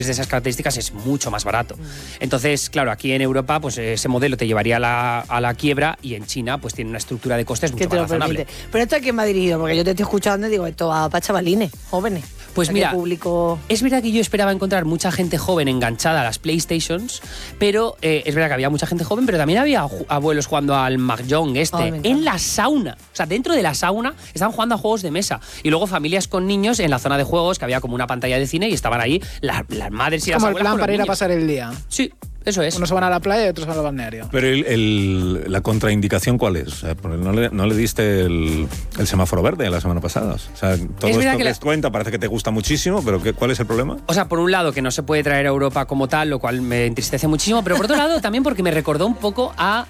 de esas características es mucho más barato. Entonces, claro, aquí en Europa pues ese modelo te llevaría a la quiebra, y en China pues tiene una estructura de costes mucho más razonable. Pero esto a quién va dirigido, porque yo te estoy escuchando y digo, esto va para chavalines, jóvenes. Pues mira, público... es verdad que yo esperaba encontrar mucha gente joven enganchada a las PlayStations, pero es verdad que había mucha gente joven, pero también había abuelos jugando al Mahjong en la sauna. O sea, dentro de la sauna estaban jugando a juegos de mesa. Y luego familias con niños en la zona de juegos, que había como una pantalla de cine, y estaban ahí las madres y las abuelas. Como el plan para ir a pasar el día. Sí. Eso es. Unos se van a la playa y otros van al balneario. Pero la contraindicación, ¿cuál es? O sea, no le diste el semáforo verde la semana pasada. O sea, todo esto que les cuenta parece que te gusta muchísimo, pero ¿cuál es el problema? O sea, por un lado, que no se puede traer a Europa como tal, lo cual me entristece muchísimo, pero por otro lado también porque me recordó un poco a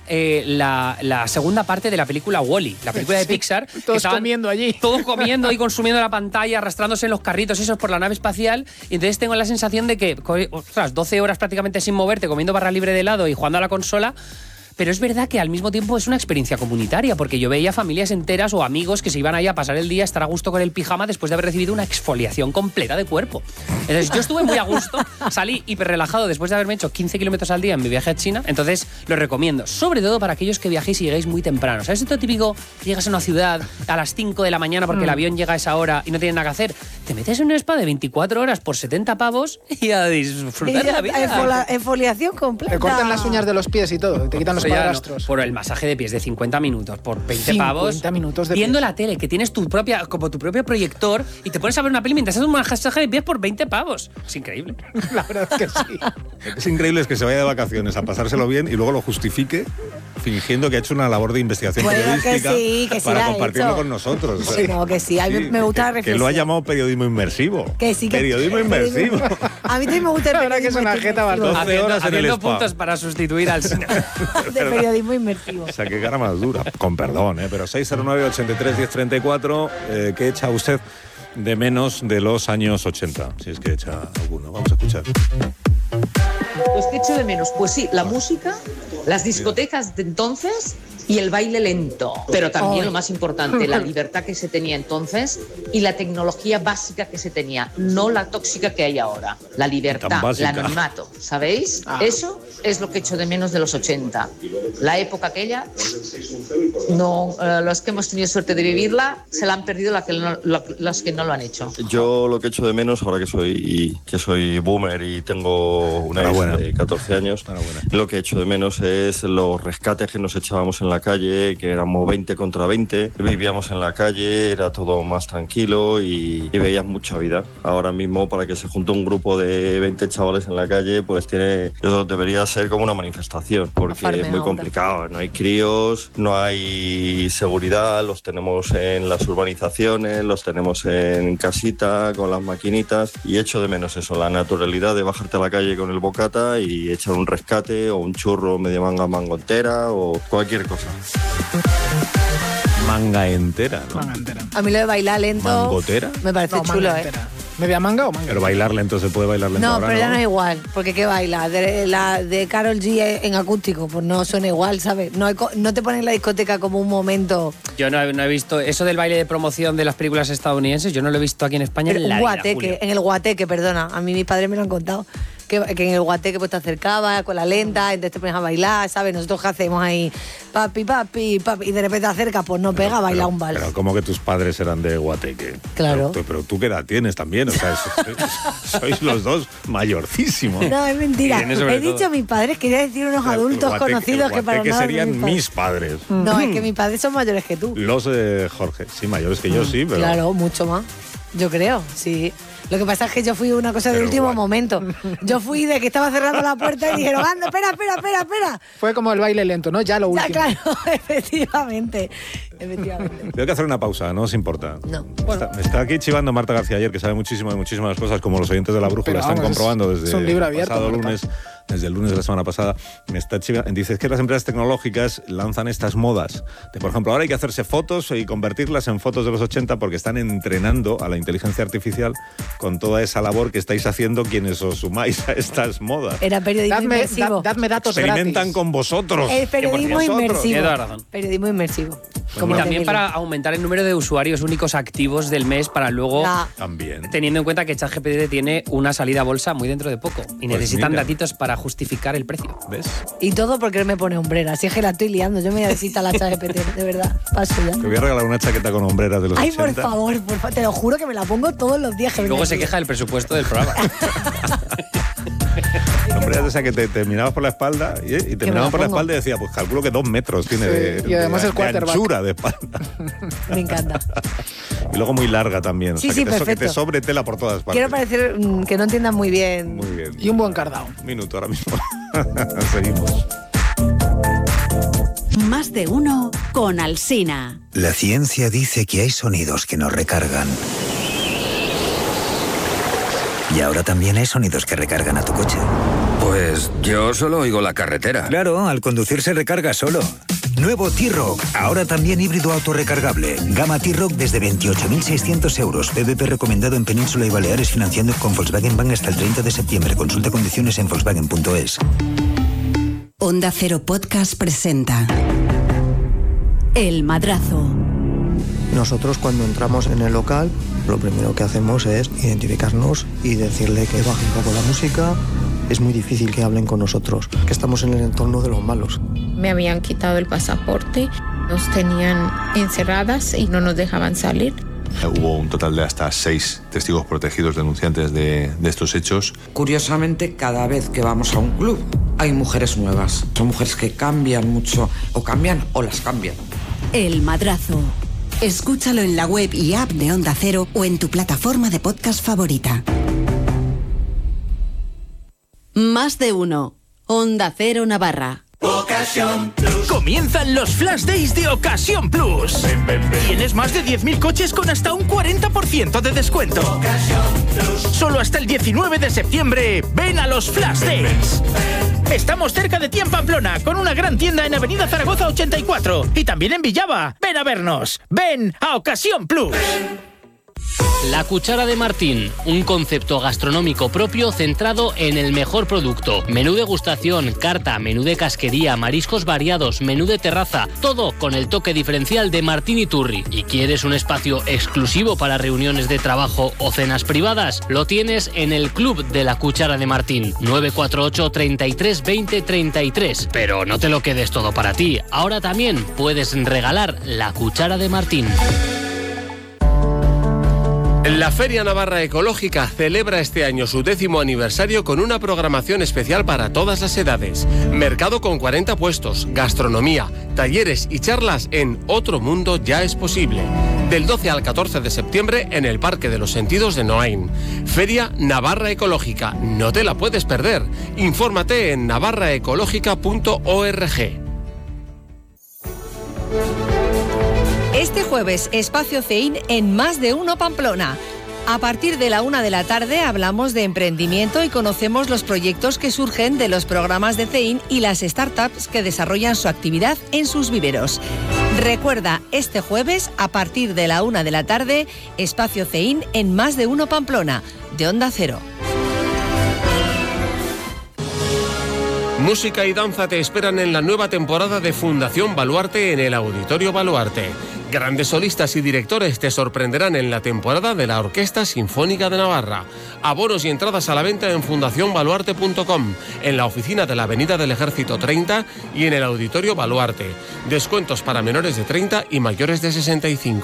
la segunda parte de la película Wall-E, la película de Pixar. Todos comiendo allí. Todos comiendo y consumiendo la pantalla, arrastrándose en los carritos esos por la nave espacial. Y entonces tengo la sensación de que, ostras, 12 horas prácticamente sin moverte, comiendo barra libre de helado y jugando a la consola. Pero es verdad que al mismo tiempo es una experiencia comunitaria, porque yo veía familias enteras o amigos que se iban ahí a pasar el día, a estar a gusto con el pijama después de haber recibido una exfoliación completa de cuerpo. Entonces yo estuve muy a gusto, salí hiper relajado después de haberme hecho 15 kilómetros al día en mi viaje a China. Entonces lo recomiendo, sobre todo para aquellos que viajéis y lleguéis muy temprano. ¿Sabes esto típico? Llegas a una ciudad a las 5 de la mañana porque el avión llega a esa hora y no tienes nada que hacer. Te metes en un spa de 24 horas por 70 pavos y a disfrutar de la vida. Exfoliación completa. Te cortan las uñas de los pies y todo, te quitan los padrastros. Por el masaje de pies de 50 minutos por 20 pavos. 50 minutos de viendo pies. la tele, que tienes tu propio proyector y te pones a ver una peli mientras haces un masaje de pies por 20 pavos. Es increíble. La verdad es que sí. Lo que es increíble es que se vaya de vacaciones a pasárselo bien y luego lo justifique fingiendo que ha hecho una labor de investigación periodística que para compartirlo con nosotros. Sí, no, que sí. A mí me gusta la reflexión. Que lo ha llamado periodismo inmersivo. Que sí. Periodismo inmersivo. A mí también me gusta el periodismo. La verdad que es una jeta bastante. 12 horas en el spa. Puntos para sustituir al cine. De periodismo inmersivo. O sea, qué cara más dura. Con perdón, pero 609-83-1034, ¿qué echa usted de menos de los años 80? Si es que echa alguno. Vamos a escuchar. Pues ¿qué echo de menos? Pues sí, la música, las discotecas de entonces y el baile lento. Pero también lo más importante, la libertad que se tenía entonces y la tecnología básica que se tenía, no la tóxica que hay ahora. La libertad, el anonimato, ¿sabéis? Eso es lo que echo de menos de los 80. La época aquella, no, los que hemos tenido suerte de vivirla, se la han perdido los que no lo han hecho. Yo lo que echo de menos, ahora que soy boomer y tengo una hija de 14 años, lo que echo de menos es los rescates que nos echábamos en la calle, que éramos 20 contra 20, vivíamos en la calle, era todo más tranquilo y veías mucha vida. Ahora mismo, para que se junte un grupo de 20 chavales en la calle, pues debería ser como una manifestación, porque es muy complicado. No hay críos, no hay seguridad, los tenemos en las urbanizaciones, los tenemos en casita, con las maquinitas, y echo de menos eso, la naturalidad de bajarte a la calle con el bocata y echar un rescate o un churro medio mango entera o cualquier cosa. Manga entera, ¿no? Manga entera. A mí lo de bailar lento ¿Mangotera? me parece chulo, ¿Media manga o manga? Pero bailar lento se puede bailar lento. No, ahora, pero ya no es igual, porque ¿qué baila? De Karol G en acústico, pues no suena igual, ¿sabes? No te ponen en la discoteca como un momento. Yo no he visto eso del baile de promoción de las películas estadounidenses, yo no lo he visto aquí en España. En el Guateque, perdona, a mí mis padres me lo han contado. Que en el Guateque pues te acercabas con la lenta, entonces te pones a bailar, ¿sabes? Nosotros qué hacemos ahí, papi, y de repente te acercas, pues no pega, baila un vals. Pero como que tus padres eran de Guateque. Claro. Pero tú qué edad tienes también, o sea, sois los dos mayorcísimos. No, es mentira. He dicho mis padres, quería decir unos adultos conocidos que para nada serían mis padres. No, es que mis padres son mayores que tú. Los de Jorge, sí, mayores que yo, sí, pero... Claro, mucho más. Yo creo, sí. Lo que pasa es que yo fui una cosa de último momento. Yo fui de que estaba cerrando la puerta y dijeron, anda, espera. Fue como el baile lento, ¿no? Ya lo último. Ya, claro, efectivamente. Tengo que hacer una pausa, ¿no os importa? No. Bueno. Está aquí chivando Marta García ayer, que sabe muchísimo de muchísimas cosas, como los oyentes de La Brújula están comprobando desde el pasado lunes. Desde el lunes de la semana pasada, me está chivando. Dices que las empresas tecnológicas lanzan estas modas. Por ejemplo, ahora hay que hacerse fotos y convertirlas en fotos de los 80 porque están entrenando a la inteligencia artificial con toda esa labor que estáis haciendo quienes os sumáis a estas modas. Era periodismo inmersivo. Dadme datos Experimentan gratis. con vosotros. El periodismo inmersivo. Tiene toda razón. Periodismo inmersivo. Y también para aumentar el número de usuarios únicos activos del mes para luego, también, teniendo en cuenta que ChatGPT tiene una salida a bolsa muy dentro de poco y necesitan datitos para justificar el precio. ¿Ves? Y todo porque él me pone hombrera. Si es que la estoy liando, yo me voy a necesitar la ChatGPT, de verdad. Paso ya. Te voy a regalar una chaqueta con hombreras de los 80. Por favor, te lo juro que me la pongo todos los días. Que luego se queja del presupuesto del programa. Hombreras de esa que te mirabas por la espalda y te miraban por la espalda y decía, pues calculo que 2 metros tiene y además el de anchura de espalda. Me encanta. Y luego muy larga también. Sí, que te sobre tela por todas partes. Quiero parecer que no entiendan muy bien. Muy bien. Y un buen cardao. Un minuto ahora mismo. Seguimos. Más de uno con Alsina. La ciencia dice que hay sonidos que nos recargan. Y ahora también hay sonidos que recargan a tu coche. Pues yo solo oigo la carretera. Claro, al conducir se recarga solo. Nuevo T-Roc, ahora también híbrido autorrecargable. Gama T-Roc desde 28.600 euros. PVP recomendado en Península y Baleares, financiando con Volkswagen Bank hasta el 30 de septiembre. Consulta condiciones en Volkswagen.es. Onda Cero Podcast presenta El Madrazo. Nosotros cuando entramos en el local, lo primero que hacemos es identificarnos y decirle que baje un poco la música. Es muy difícil que hablen con nosotros, que estamos en el entorno de los malos. Me habían quitado el pasaporte, nos tenían encerradas y no nos dejaban salir. Hubo un total de hasta 6 testigos protegidos denunciantes de estos hechos. Curiosamente, cada vez que vamos a un club hay mujeres nuevas. Son mujeres que cambian mucho, o cambian o las cambian. El Madrazo. Escúchalo en la web y app de Onda Cero o en tu plataforma de podcast favorita. Más de uno. Onda Cero Navarra. Ocasión Plus. Comienzan los Flash Days de Ocasión Plus. Tienes más de 10.000 coches con hasta un 40% de descuento. Ocasión Plus. Solo hasta el 19 de septiembre. Ven a los Flash Days. Estamos cerca de ti en Pamplona, con una gran tienda en Avenida Zaragoza 84. Y también en Villava. Ven a vernos. Ven a Ocasión Plus. La Cuchara de Martín, un concepto gastronómico propio centrado en el mejor producto. Menú degustación, carta, menú de casquería, mariscos variados, menú de terraza, todo con el toque diferencial de Martín Iturri. ¿Y quieres un espacio exclusivo para reuniones de trabajo o cenas privadas? Lo tienes en el Club de la Cuchara de Martín, 948 33 20 33. Pero no te lo quedes todo para ti, ahora también puedes regalar la Cuchara de Martín. La Feria Navarra Ecológica celebra este año su 10º aniversario con una programación especial para todas las edades. Mercado con 40 puestos, gastronomía, talleres y charlas en Otro Mundo Ya es Posible. Del 12 al 14 de septiembre en el Parque de los Sentidos de Noain. Feria Navarra Ecológica, no te la puedes perder. Infórmate en navarraecológica.org. Este jueves, Espacio CEIN en Más de Uno Pamplona. A partir de la 1 de la tarde hablamos de emprendimiento y conocemos los proyectos que surgen de los programas de CEIN y las startups que desarrollan su actividad en sus viveros. Recuerda, este jueves, a partir de la 1 de la tarde, Espacio CEIN en Más de Uno Pamplona, de Onda Cero. Música y danza te esperan en la nueva temporada de Fundación Baluarte en el Auditorio Baluarte. Grandes solistas y directores te sorprenderán en la temporada de la Orquesta Sinfónica de Navarra. Abonos y entradas a la venta en fundacionbaluarte.com, en la oficina de la Avenida del Ejército 30 y en el Auditorio Baluarte. Descuentos para menores de 30 y mayores de 65.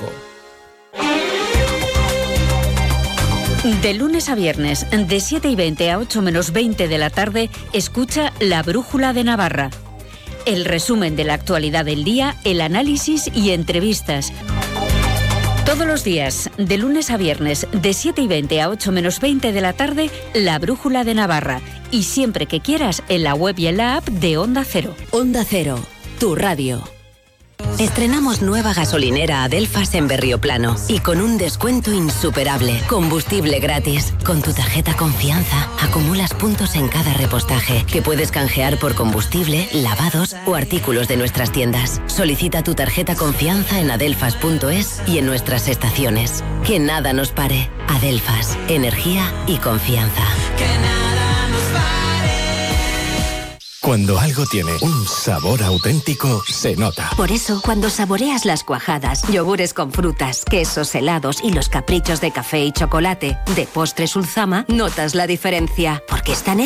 De lunes a viernes, de 7:20 a 8 menos 20 de la tarde, escucha La Brújula de Navarra. El resumen de la actualidad del día, el análisis y entrevistas. Todos los días, de lunes a viernes, de 7:20 a 8 menos 20 de la tarde, La Brújula de Navarra. Y siempre que quieras, en la web y en la app de Onda Cero. Onda Cero, tu radio. Estrenamos nueva gasolinera Adelfas en Berrioplano y con un descuento insuperable. Combustible gratis. Con tu tarjeta Confianza acumulas puntos en cada repostaje que puedes canjear por combustible, lavados o artículos de nuestras tiendas. Solicita tu tarjeta Confianza en adelfas.es y en nuestras estaciones. Que nada nos pare. Adelfas, energía y confianza. Cuando algo tiene un sabor auténtico, se nota. Por eso, cuando saboreas las cuajadas, yogures con frutas, quesos, helados y los caprichos de café y chocolate de Postres Ulzama, notas la diferencia, porque están